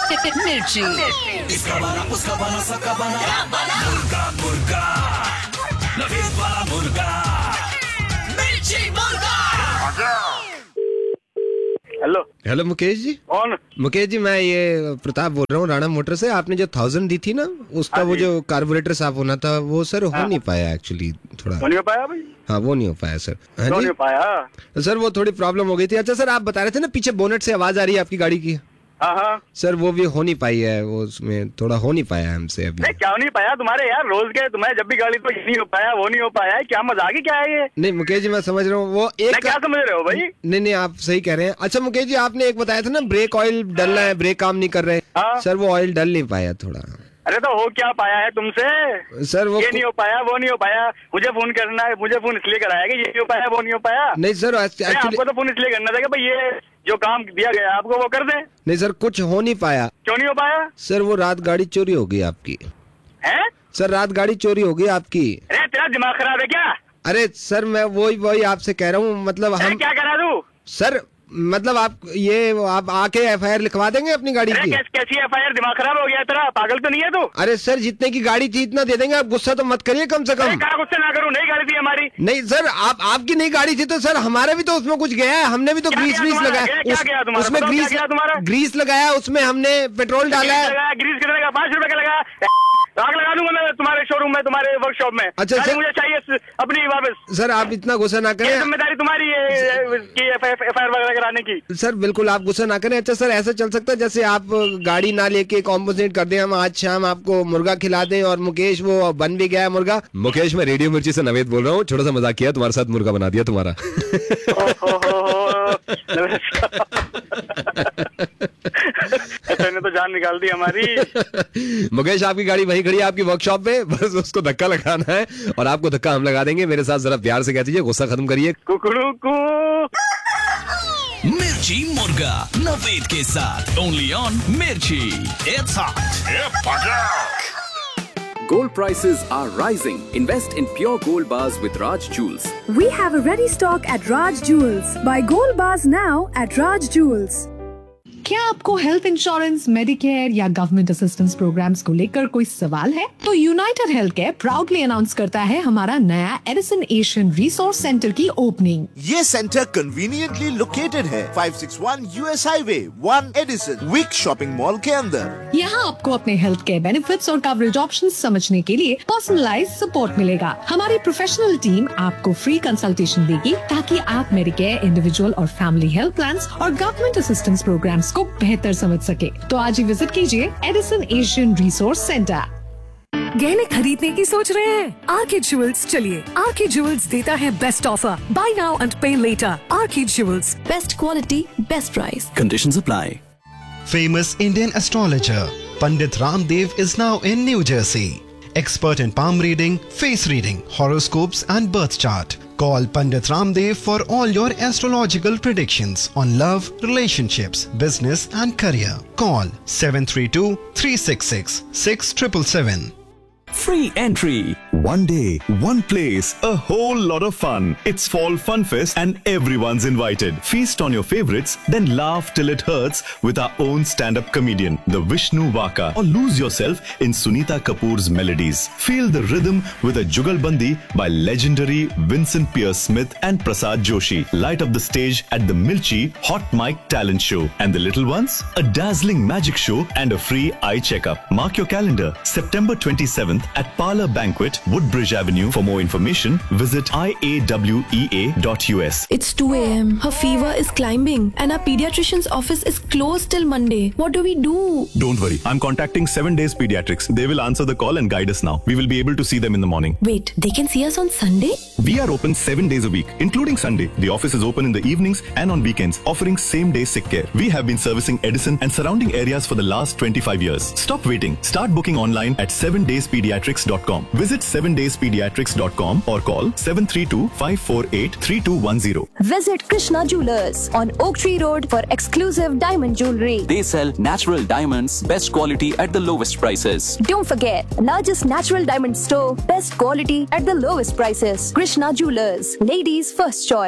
मिर्ची। इसका बना उसका बना सबका बना मुर्गा मुर्गा नवीद वाला मुर्गा मिर्ची मुर्गा। Hello hello Mukesh ji. कौन? मुकेश जी मैं ये प्रताप बोल रहा हूँ राणा मोटर से। आपने जो 1000 दी थी ना उसका वो जो कार्बोरेटर साफ होना था वो सर हो नहीं पाया एक्चुअली थोड़ा। नहीं हो पाया भाई? हाँ वो नहीं हो पाया सर। हाँ जी नहीं हो पाया सर वो थोड़ी प्रॉब्लम हो गई थी। अच्छा सर आप बता रहे थे ना पीछे बोनेट से आवाज आ रही है आपकी गाड़ी की। हाँ सर वो भी हो नहीं पाई है, वो उसमें थोड़ा हो नहीं पाया हमसे अभी। नहीं क्या नहीं पाया तुम्हारे यार रोज के तुम्हें जब भी गाड़ी तो ये नहीं हो पाया वो नहीं हो पाया है, क्या मजाक ही क्या है ये? नहीं मुकेश जी मैं समझ रहा हूँ वो एक क्या समझ रहे हो भाई? नहीं आप सही कह रहे हैं। अच्छा मुकेश जी आपने एक बताया था ना ब्रेक ऑयल डलना है, ब्रेक काम नहीं कर रहे। हाँ? सर वो ऑयल डल नहीं पाया थोड़ा। अरे तो हो क्या पाया है तुमसे? सर वो ये नहीं हो पाया वो नहीं हो पाया, मुझे फोन करना है, मुझे फोन इसलिए कराया कि ये नहीं हो पाया वो नहीं हो पाया। नहीं सर एक्चुअली आपको तो फोन इसलिए करना था कि भाई ये जो काम दिया गया आपको वो कर दे। नहीं सर कुछ हो नहीं पाया। क्यों नहीं हो पाया? सर वो रात गाड़ी चोरी हो गई आपकी। हैं? सर रात गाड़ी चोरी हो गई आपकी। अरे तेरा दिमाग खराब है क्या? अरे सर मैं वही आपसे कह रहा हूँ मतलब हम क्या करा दूं? सर मतलब आप आके एफआईआर लिखवा देंगे अपनी गाड़ी की। कैसी एफआईआर? दिमाग खराब हो गया तेरा? पागल तो नहीं है तू? अरे सर जितने की गाड़ी थी इतना दे देंगे, आप गुस्सा तो मत करिए कम से कम। क्या गुस्सा ना करूं? नई गाड़ी थी हमारी। नहीं सर आपकी नई गाड़ी थी तो सर हमारा भी तो उसमें कुछ गया है, हमने भी तो ग्रीस लगाया उसमें, ग्रीस लगाया उसमें, हमने पेट्रोल डाला है। ग्रीस कितने का? 5 रुपए का लगा। आग लगा दूंगा मैं तुम्हारे शोरूम में, तुम्हारे वर्कशॉप में। अच्छा सर मुझे चाहिए अपनी वापस। सर आप इतना गुस्सा ना करें, जिम्मेदारी तुम्हारी है एफआईआर वगैरह कराने की। सर बिल्कुल आप गुस्सा ना करें। अच्छा सर ऐसा चल सकता है जैसे आप गाड़ी ना लेके कॉम्पोजिट कर दें, हम आज शाम आपको मुर्गा खिला दें और मुकेश वो बन भी गया है मुर्गा। मुकेश मैं रेडियो मिर्ची से नवेद बोल रहा हूँ, छोटा सा मजाक किया, तुम्हारे साथ मुर्गा बना दिया तुम्हारा। तो जान निकाल दी हमारी। मुकेश आपकी गाड़ी वहीं खड़ी है आपकी वर्कशॉप पे, बस उसको धक्का लगाना है और आपको धक्का हम लगा देंगे। मेरे साथ जरा प्यार से कह दीजिए, गुस्सा खत्म करिए। कुकड़ू कू मिर्ची मुर्गा नवेद के साथ ओनली ऑन मिर्ची। It's hot. Gold prices are rising. Invest in pure gold bars with Raj Jewels. We have a ready stock at Raj Jewels. Buy gold bars now at Raj Jewels. क्या आपको health insurance, Medicare या government assistance programmes को लेकर कोई सवाल है? तो United health care proudly announce करता है हमारा नया एडिसन एशियन रिसोर्स सेंटर की ओपनिंग। ये सेंटर कन्वीनियंटली लोकेटेड है 561 US highway 1 Edison week shopping mall के अंदर। यहाँ आपको अपने हेल्थ केयर बेनिफिट्स और कवरेज ऑप्शंस समझने के लिए पर्सनलाइज सपोर्ट मिलेगा। हमारी प्रोफेशनल टीम आपको फ्री कंसल्टेशन देगी ताकि आप मेडिकेयर, इंडिविजुअल और फैमिली हेल्थ प्लान्स और गवर्नमेंट असिस्टेंस प्रोग्राम्स को बेहतर समझ सके। तो आज ही विजिट कीजिए एडिसन एशियन रिसोर्स सेंटर। गहने खरीदने की सोच रहे हैं? आरके ज्वेल्स चलिए। आरके ज्वेल्स देता है best offer. Bye now and पे letter. R K jewels, best quality, best price. Conditions apply. Famous Indian astrologer Pandit Ramdev is now in New Jersey. Expert in palm reading, face reading, horoscopes and birth chart. Call Pandit Ramdev for all your astrological predictions on love, relationships, business and career. Call 732-366-6777. Free entry. One day, one place, a whole lot of fun. It's Fall Fun Fest and everyone's invited. Feast on your favorites, then laugh till it hurts with our own stand-up comedian, the Vishnu Vaka. Or lose yourself in Sunita Kapoor's melodies. Feel the rhythm with a Jugalbandi by legendary Vincent Pierce Smith and Prasad Joshi. Light up the stage at the Milchi Hot Mic Talent Show. And the little ones? A dazzling magic show and a free eye checkup. Mark your calendar. September 27th at Parlor Banquet, Woodbridge Avenue. For more information, visit iawea.us. It's 2 a.m. Her fever is climbing and our pediatrician's office is closed till Monday. What do we do? Don't worry. I'm contacting 7 Days Pediatrics. They will answer the call and guide us now. We will be able to see them in the morning. Wait, they can see us on Sunday? We are open 7 days a week, including Sunday. The office is open in the evenings and on weekends, offering same-day sick care. We have been servicing Edison and surrounding areas for the last 25 years. Stop waiting. Start booking online at 7dayspediatrics.com. Visit 7dayspediatrics.com or call 732-548-3210. Visit Krishna Jewelers on Oak Tree Road for exclusive diamond jewelry. They sell natural diamonds, best quality at the lowest prices. Don't forget, largest natural diamond store, best quality at the lowest prices. Krishna Jewelers, ladies' first choice.